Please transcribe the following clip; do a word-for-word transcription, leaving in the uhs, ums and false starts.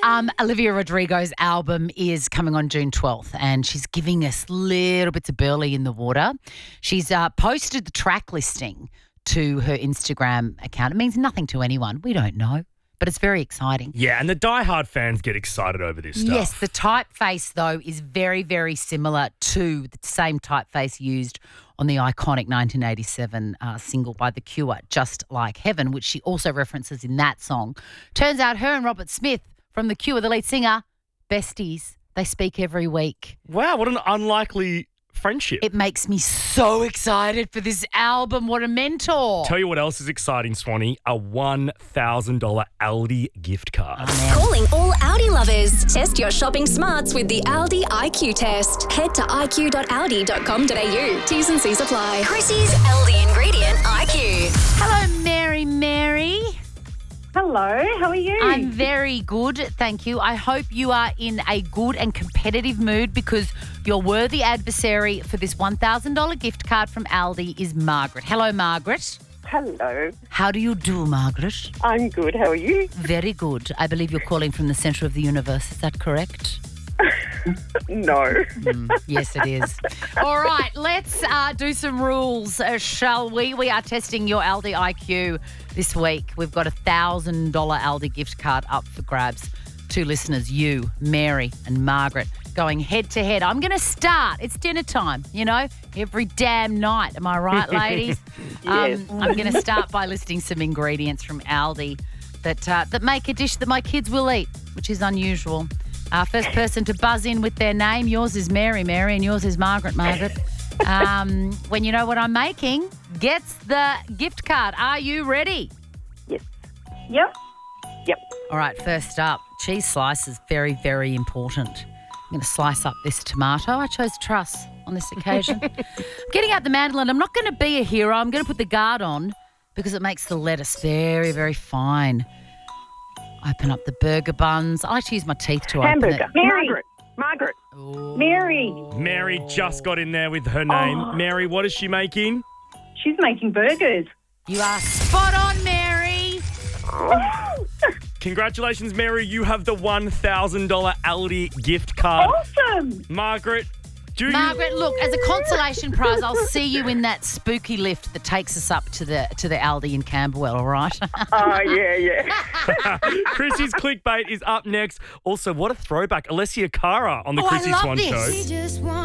Um, Olivia Rodrigo's album is coming on June twelfth and she's giving us little bits of Burley in the water. She's uh, posted the track listing to her Instagram account. It means nothing to anyone. We don't know, but it's very exciting. Yeah, and the diehard fans get excited over this stuff. Yes, the typeface, though, is very, very similar to the same typeface used on the iconic nineteen eighty-seven uh, single by The Cure, Just Like Heaven, which she also references in that song. Turns out her and Robert Smith from The Cure, the lead singer, besties. They speak every week. Wow, what an unlikely friendship. It makes me so excited for this album. What a mentor. Tell you what else is exciting, Swanee, a one thousand dollars Aldi gift card. Amen. Calling all Audi lovers. Test your shopping smarts with the Aldi I Q test. Head to i q dot audi dot com dot a u. T's and C's apply. Chrissy's Aldi Ingredient I Q. Hello, Mary Mary. Hello, how are you? I'm very good, thank you. I hope you are in a good and competitive mood because your worthy adversary for this one thousand dollars gift card from Aldi is Margaret. Hello, Margaret. Hello, How do you do, Margaret? I'm good. How are you? Very good. I believe you're calling from the centre of the universe. Is that correct? No. Yes, it is. All right, let's uh, do some rules, uh, shall we? We are testing your Aldi I Q this week. We've got a one thousand dollars Aldi gift card up for grabs. Two listeners, you, Mary and Margaret, going head to head. I'm going to start. It's dinner time, you know, every damn night. Am I right, ladies? Yes. Um, I'm going to start by listing some ingredients from Aldi that uh, that make a dish that my kids will eat, which is unusual. Uh, first person to buzz in with their name. Yours is Mary, Mary, and yours is Margaret, Margaret. Um, when you know what I'm making, gets the gift card. Are you ready? Yes. Yep. Yep. All right, first up, cheese slices, very, very important. I'm going to slice up this tomato. I chose truss on this occasion. I'm getting out the mandolin. I'm not going to be a hero. I'm going to put the guard on because it makes the lettuce very, very fine. Open up the burger buns. I like to use my teeth to Hamburger. open it. Mary. Margaret. Margaret. Ooh. Mary. Mary just got in there with her name. Oh. Mary, what is she making? She's making burgers. You are spot on, Mary. Congratulations, Mary. You have the one thousand dollars Aldi gift card. Awesome. Margaret, do you... Margaret, look, as a consolation prize, I'll see you in that spooky lift that takes us up to the to the Aldi in Camberwell, all right? Oh, yeah, yeah. Chrissy's clickbait is up next. Also, what a throwback. Alessia Cara on the Oh, I Chrissy love Swan this. Show.